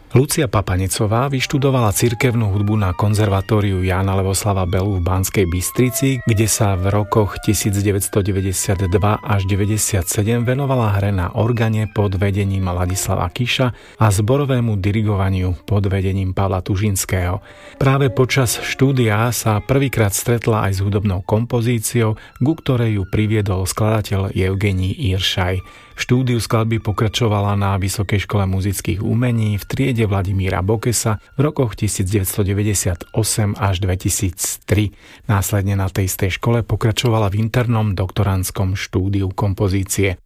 Lucia Papanecová vyštudovala cirkevnú hudbu na konzervatóriu Jána Levoslava Belu v Banskej Bystrici, kde sa v rokoch 1992 až 97 venovala hre na organe pod vedením Ladislava Kiša a zborovému dirigovaniu pod vedením Pavla Tužinského. Práve počas štúdia sa prvýkrát stretla aj s hudobnou kompozíciou, ku ktorej ju priviedol skladateľ Evgenij Iršaj. V štúdiu skladby pokračovala na Vysokej škole muzických umení v triede Vladimíra Bokesa v rokoch 1998 až 2003. Následne na tej istej škole pokračovala v internom doktorandskom štúdiu kompozície.